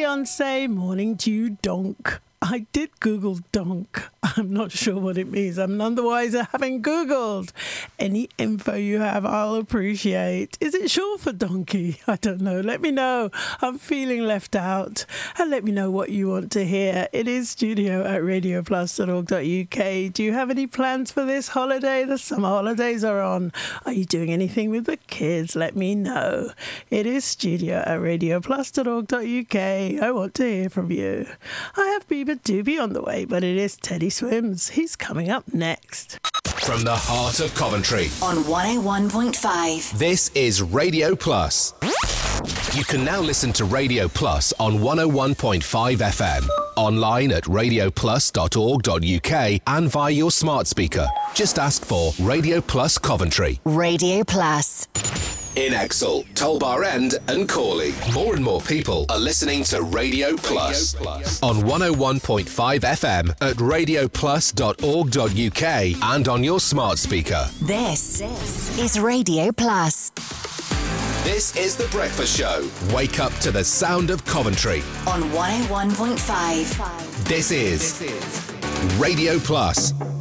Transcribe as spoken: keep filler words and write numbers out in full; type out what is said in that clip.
Beyonce, Morning Dew Donk. I did Google donk. I'm not sure what it means. I'm none the wiser having Googled. Any info you have, I'll appreciate. Is it short for donkey? I don't know. Let me know. I'm feeling left out. And let me know what you want to hear. It is studio at radio plus dot org dot U K. Do you have any plans for this holiday? The summer holidays are on. Are you doing anything with the kids? Let me know. It is studio at radio plus dot org dot U K. I want to hear from you. I have Bieber Doobie on the way, but it is Teddy Swims. He's coming up next. From the heart of Coventry on one oh one point five. This is Radio Plus. You can now listen to Radio Plus on one oh one point five F M, online at radio plus dot org dot U K and via your smart speaker. Just ask for Radio Plus Coventry. Radio Plus. In Exel, Tolbar End and Corley. More and more people are listening to Radio Plus, Radio Plus. On one oh one point five F M at radio plus dot org dot U K and on your smart speaker. This, this is Radio Plus. This is The Breakfast Show. Wake up to the sound of Coventry. On one oh one point five. This is, this is Radio Plus.